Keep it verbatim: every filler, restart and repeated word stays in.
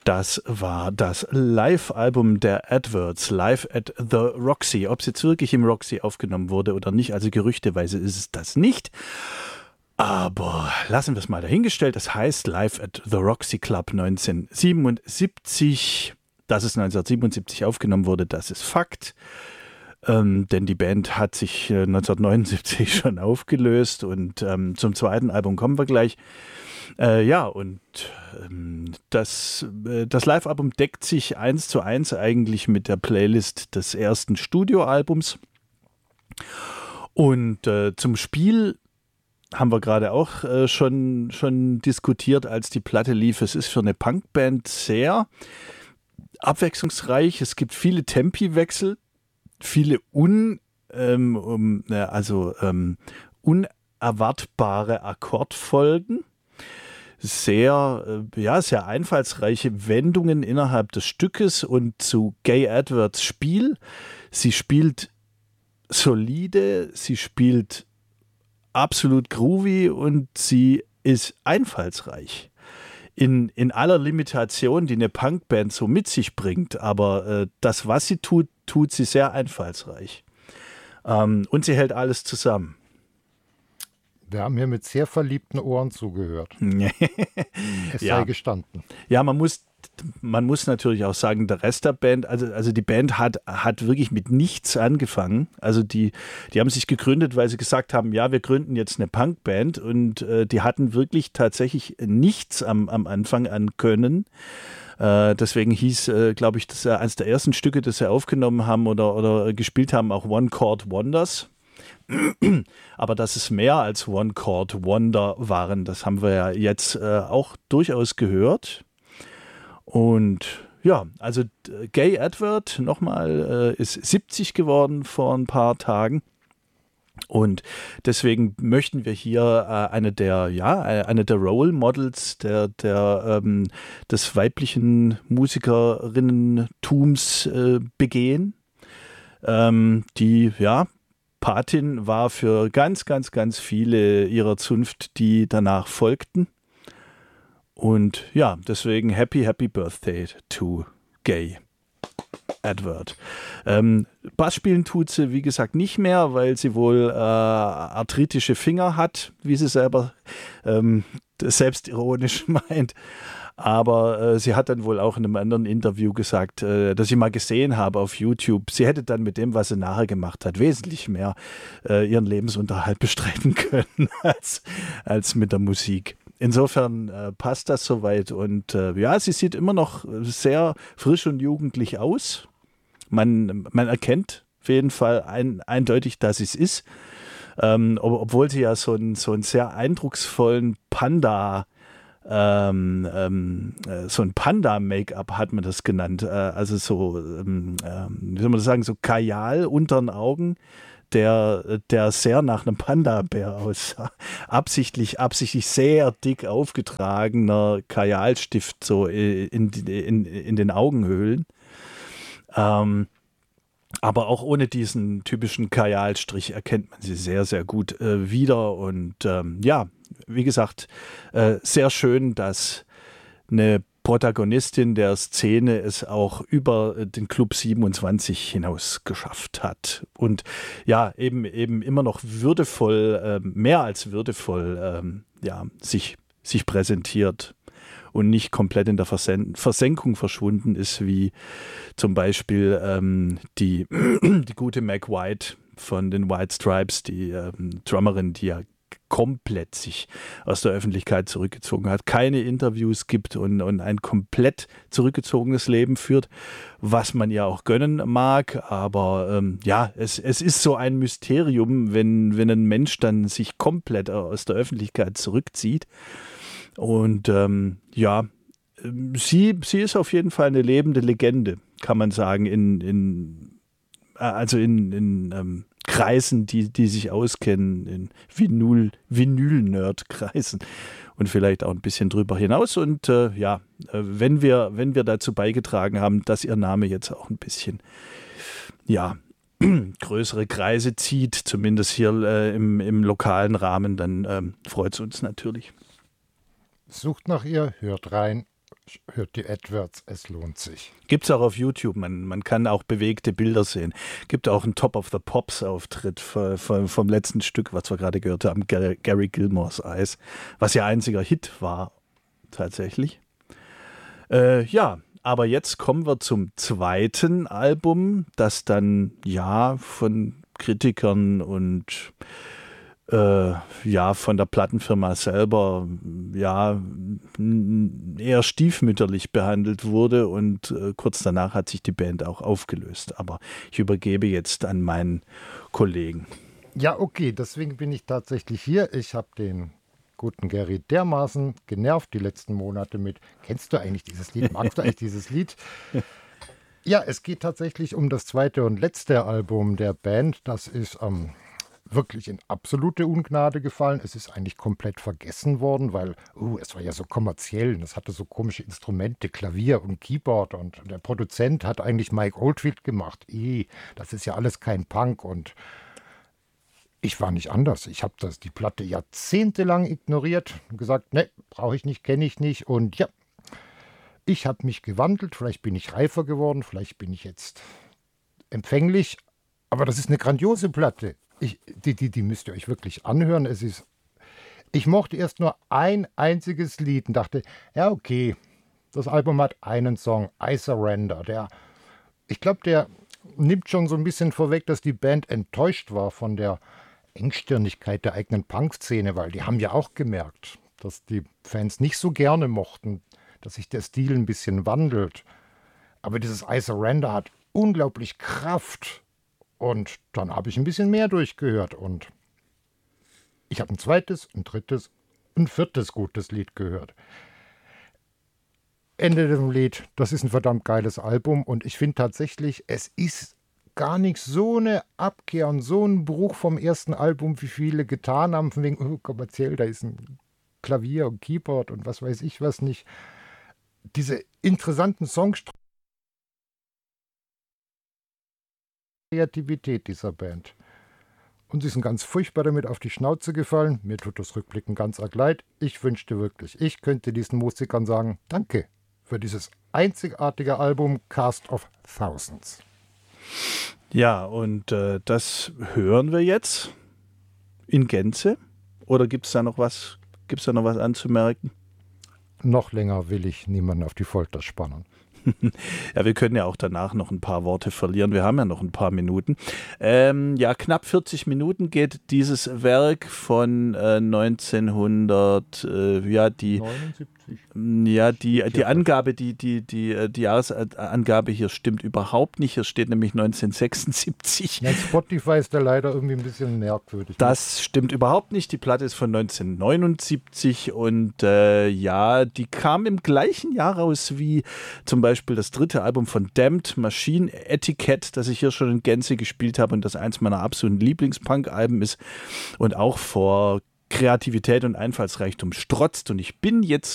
Das war das Live-Album der Adverts, Live at the Roxy. Ob es jetzt wirklich im Roxy aufgenommen wurde oder nicht, also gerüchteweise ist es das nicht. Aber lassen wir es mal dahingestellt. Das heißt Live at the Roxy Club neunzehnhundertsiebenundsiebzig. Dass es neunzehnhundertsiebenundsiebzig aufgenommen wurde, das ist Fakt. Ähm, denn die Band hat sich äh, neunzehnhundertneunundsiebzig schon aufgelöst und ähm, zum zweiten Album kommen wir gleich. Äh, ja, und ähm, das, äh, das Live-Album deckt sich eins zu eins eigentlich mit der Playlist des ersten Studioalbums. Und äh, zum Spiel haben wir gerade auch äh, schon, schon diskutiert, als die Platte lief. Es ist für eine Punkband sehr abwechslungsreich. Es gibt viele Tempiwechsel, viele un, ähm, um, also, ähm, unerwartbare Akkordfolgen. Sehr, äh, ja, sehr einfallsreiche Wendungen innerhalb des Stückes und zu Gay Adverts Spiel. Sie spielt solide, sie spielt absolut groovy und sie ist einfallsreich. In, in aller Limitation, die eine Punkband so mit sich bringt, aber äh, das, was sie tut, tut sie sehr einfallsreich. Ähm, und sie hält alles zusammen. Wir haben hier mit sehr verliebten Ohren zugehört. Es ja. sei gestanden. Ja, man muss, man muss natürlich auch sagen, der Rest der Band, also, also die Band hat, hat wirklich mit nichts angefangen. Also die, die haben sich gegründet, weil sie gesagt haben, ja, wir gründen jetzt eine Punkband und äh, die hatten wirklich tatsächlich nichts am, am Anfang an Können. Äh, deswegen hieß, äh, glaube ich, das ist eines der ersten Stücke, das sie aufgenommen haben oder, oder gespielt haben, auch One Chord Wonders. Aber dass es mehr als One Chord Wonder waren, das haben wir ja jetzt äh, auch durchaus gehört. Und ja, also Gay Advert nochmal äh, ist siebzig geworden vor ein paar Tagen. Und deswegen möchten wir hier äh, eine der, ja, eine der Role Models der, der, ähm, des weiblichen Musikerinnentums äh, begehen, ähm, die, ja, Patin war für ganz, ganz, ganz viele ihrer Zunft, die danach folgten. Und ja, deswegen Happy, Happy Birthday to Gay Advert. Ähm, Bass spielen tut sie, wie gesagt, nicht mehr, weil sie wohl äh, arthritische Finger hat, wie sie selber ähm, selbstironisch meint. Aber äh, sie hat dann wohl auch in einem anderen Interview gesagt, äh, dass ich mal gesehen habe auf YouTube, sie hätte dann mit dem, was sie nachher gemacht hat, wesentlich mehr äh, ihren Lebensunterhalt bestreiten können als, als mit der Musik. Insofern äh, passt das soweit und äh, ja, sie sieht immer noch sehr frisch und jugendlich aus. Man, man erkennt auf jeden Fall ein, eindeutig, dass sie es ist, ähm, ob, obwohl sie ja so einen, so einen sehr eindrucksvollen Panda Ähm, ähm, so ein Panda-Make-up hat man das genannt. Äh, also so, ähm, äh, wie soll man das sagen, so Kajal unter den Augen, der, der sehr nach einem Panda-Bär aussah. Absichtlich, absichtlich sehr dick aufgetragener Kajalstift so in, in, in den Augenhöhlen. Ähm, aber auch ohne diesen typischen Kajalstrich erkennt man sie sehr, sehr gut äh, wieder. Und ähm, ja, wie gesagt, äh, sehr schön, dass eine Protagonistin der Szene es auch über den Club siebenundzwanzig hinaus geschafft hat. Und ja, eben, eben immer noch würdevoll, äh, mehr als würdevoll, ähm, ja, sich, sich präsentiert und nicht komplett in der Versen- Versenkung verschwunden ist, wie zum Beispiel ähm, die, die gute Meg White von den White Stripes, die ähm, Drummerin, die ja komplett sich aus der Öffentlichkeit zurückgezogen hat, keine Interviews gibt und, und ein komplett zurückgezogenes Leben führt, was man ja auch gönnen mag, aber ähm, ja, es, es ist so ein Mysterium, wenn, wenn ein Mensch dann sich komplett aus der Öffentlichkeit zurückzieht. Und ähm, ja, sie, sie ist auf jeden Fall eine lebende Legende, kann man sagen, in, in also in, in ähm, Kreisen, die, die sich auskennen, in Vinyl, Vinyl-Nerd-Kreisen und vielleicht auch ein bisschen drüber hinaus. Und äh, ja, äh, wenn wir, wenn wir dazu beigetragen haben, dass ihr Name jetzt auch ein bisschen, ja, größere Kreise zieht, zumindest hier äh, im, im lokalen Rahmen, dann ähm, freut es uns natürlich. Sucht nach ihr, hört rein. Hört die Adverts, es lohnt sich. Gibt es auch auf YouTube, man, man kann auch bewegte Bilder sehen. Gibt auch einen Top of the Pops Auftritt v- v- vom letzten Stück, was wir gerade gehört haben, Gary, Gary Gilmores Eyes, was ja einziger Hit war, tatsächlich. Äh, ja, aber jetzt kommen wir zum zweiten Album, das dann, ja, von Kritikern und Äh, ja, von der Plattenfirma selber ja eher stiefmütterlich behandelt wurde und äh, kurz danach hat sich die Band auch aufgelöst. Aber ich übergebe jetzt an meinen Kollegen. Ja, okay, deswegen bin ich tatsächlich hier. Ich habe den guten Gary dermaßen genervt die letzten Monate mit, kennst du eigentlich dieses Lied? Magst du eigentlich dieses Lied? Ja, es geht tatsächlich um das zweite und letzte Album der Band. Das ist am ähm, wirklich in absolute Ungnade gefallen. Es ist eigentlich komplett vergessen worden, weil uh, es war ja so kommerziell und es hatte so komische Instrumente, Klavier und Keyboard und der Produzent hat eigentlich Mike Oldfield gemacht. I, das ist ja alles kein Punk und ich war nicht anders. Ich habe das die Platte jahrzehntelang ignoriert und gesagt, ne, brauche ich nicht, kenne ich nicht und ja, ich habe mich gewandelt, vielleicht bin ich reifer geworden, vielleicht bin ich jetzt empfänglich, aber das ist eine grandiose Platte. Ich, die, die, die müsst ihr euch wirklich anhören. Es ist, ich mochte erst nur ein einziges Lied und dachte, ja okay, das Album hat einen Song, I Surrender. Der, ich glaube, der nimmt schon so ein bisschen vorweg, dass die Band enttäuscht war von der Engstirnigkeit der eigenen Punk-Szene, weil die haben ja auch gemerkt, dass die Fans nicht so gerne mochten, dass sich der Stil ein bisschen wandelt. Aber dieses I Surrender hat unglaublich Kraft. Und dann habe ich ein bisschen mehr durchgehört und ich habe ein zweites, ein drittes, ein viertes gutes Lied gehört. Ende dem Lied, das ist ein verdammt geiles Album und ich finde tatsächlich, es ist gar nicht so eine Abkehr und so ein Bruch vom ersten Album, wie viele getan haben, von wegen, oh, kommerziell, da ist ein Klavier und Keyboard und was weiß ich was nicht. Diese interessanten Songs, Kreativität dieser Band. Und sie sind ganz furchtbar damit auf die Schnauze gefallen. Mir tut das Rückblicken ganz arg leid. Ich wünschte wirklich, ich könnte diesen Musikern sagen, danke für dieses einzigartige Album Cast of Thousands. Ja, und äh, das hören wir jetzt in Gänze. Oder gibt es da noch was, gibt's da noch was anzumerken? Noch länger will ich niemanden auf die Folter spannen. Ja, wir können ja auch danach noch ein paar Worte verlieren. Wir haben ja noch ein paar Minuten. Ähm, ja, knapp vierzig Minuten geht dieses Werk von äh, neunzehnhundert, äh, ja, die, neunundsiebzig. Ja, die, die Angabe, die, die, die, die Jahresangabe hier stimmt überhaupt nicht. Hier steht nämlich neunzehnhundertsechsundsiebzig. Ja, Spotify ist da leider irgendwie ein bisschen merkwürdig. Das stimmt überhaupt nicht. Die Platte ist von neunzehnhundertneunundsiebzig und äh, ja, die kam im gleichen Jahr raus wie zum Beispiel das dritte Album von Damned Machine Etiquette, das ich hier schon in Gänze gespielt habe und das eins meiner absoluten Lieblingspunk-Alben ist und auch vor Kreativität und Einfallsreichtum strotzt. Und ich bin jetzt